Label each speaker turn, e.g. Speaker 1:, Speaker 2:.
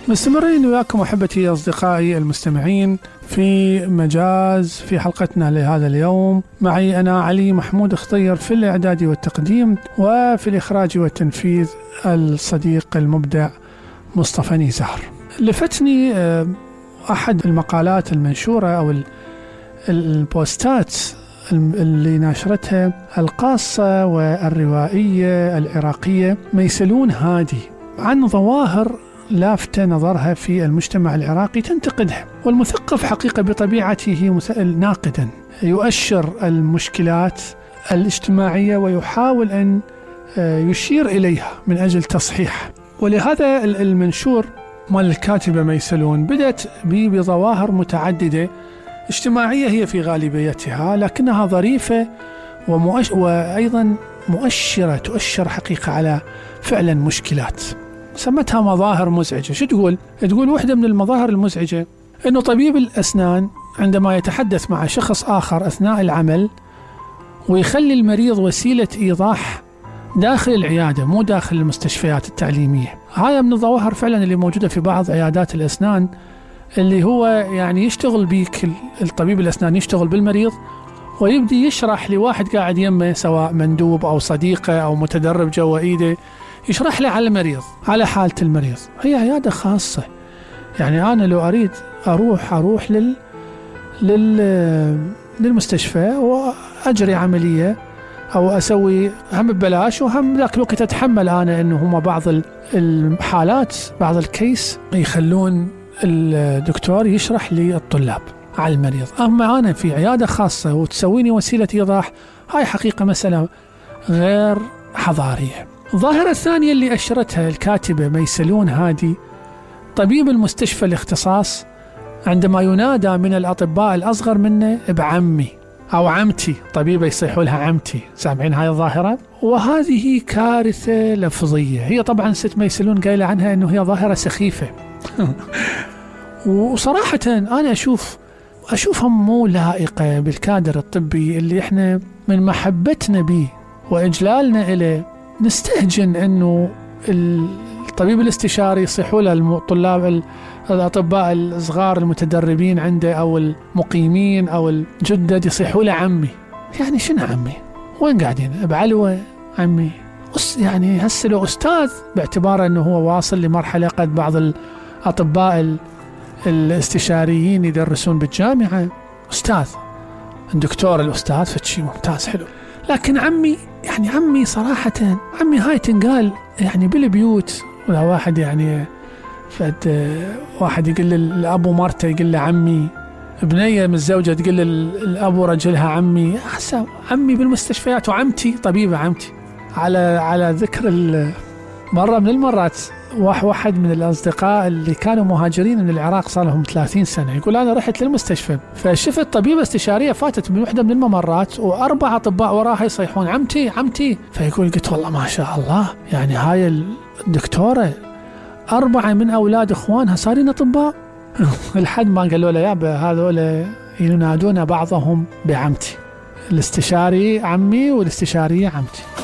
Speaker 1: مستمرين وياكم أحبتي أصدقائي المستمعين في مجاز في حلقتنا لهذا اليوم. معي أنا علي محمود خطير في الإعداد والتقديم، وفي الإخراج والتنفيذ الصديق المبدع مصطفى نيزار. لفتني أحد المقالات المنشورة أو البوستات اللي ناشرتها القاصة والروائية العراقية ميسلون هادي عن ظواهر لافتة نظرها في المجتمع العراقي تنتقدها. والمثقف حقيقة بطبيعته ناقدا، يؤشر المشكلات الاجتماعية ويحاول أن يشير إليها من أجل تصحيحها. ولهذا المنشور مال الكاتبة ميسلون بدأت بظواهر متعددة اجتماعية هي في غالبيتها، لكنها ظريفة وأيضا مؤشرة، تؤشر حقيقة على فعلا مشكلات. سمتها مظاهر مزعجة. شو تقول؟ تقول واحدة من المظاهر المزعجة أنه طبيب الأسنان عندما يتحدث مع شخص آخر أثناء العمل ويخلي المريض وسيلة إيضاح داخل العيادة مو داخل المستشفيات التعليمية. هذا من الظواهر فعلا اللي موجودة في بعض عيادات الأسنان، اللي هو يعني يشتغل بيك الطبيب الأسنان يشتغل بالمريض ويبدي يشرح لواحد قاعد يمه، سواء مندوب أو صديقه أو متدرب جوا إيده، يشرح له على المريض، على حالة المريض. هي عيادة خاصة. يعني أنا لو أريد أروح للمستشفى وأجري عملية أو أسوي هم ببلاش، وهم ذاك الوقت أتحمل أنا إنه هما بعض الحالات بعض الكيس يخلون الدكتور يشرح للطلاب على المريض. أما أنا في عيادة خاصة وتسويني وسيلة إيضاح، هاي حقيقة مسألة غير حضارية. الظاهرة الثانية اللي أشرتها الكاتبة ميسلون هادي طبيب المستشفى الاختصاص عندما ينادى من الأطباء الأصغر منه بعمي أو عمتي، طبيبة يصيحوا لها عمتي. سامعين هاي الظاهرة؟ وهذه كارثة لفظية. هي طبعا ست ميسلون قايلة عنها أنه هي ظاهرة سخيفة وصراحة أنا أشوفها مو لائقة بالكادر الطبي اللي إحنا من محبتنا به وإجلالنا إليه نستهجن أنه الطبيب الاستشاري يصيحوا له الطلاب الأطباء الصغار المتدربين عنده أو المقيمين أو الجدد يصيحوا له عمي. يعني شنو عمي؟ وين قاعدين؟ بعلوة عمي؟ يعني هسه لو أستاذ، باعتباره أنه هو واصل لمرحلة قد بعض الأطباء الاستشاريين يدرسون بالجامعة أستاذ، الدكتور الأستاذ فشي ممتاز حلو. لكن عمي، يعني عمي صراحة عمي هاي تنقال يعني بالبيوت، ولا واحد يعني واحد يقول الأب ومرته يقول له عمي، ابنية متزوجة تقول الأب ورجلها عمي. أحسن عمي بالمستشفيات، وعمتي طبيبة عمتي. على ذكر مرة من المرات واحد من الأصدقاء اللي كانوا مهاجرين من العراق صار لهم 30 سنة يقول أنا رحت للمستشفى فشفت طبيبة استشارية فاتت من واحدة من الممرات و4 أطباء وراها يصيحون عمتي عمتي. فيقول قلت والله ما شاء الله، يعني هاي الدكتورة 4 من أولاد إخوانها صارين أطباء. لحد ما قالوا له يابا هذول ينادون بعضهم بعمتي، الاستشاري عمي والاستشارية عمتي.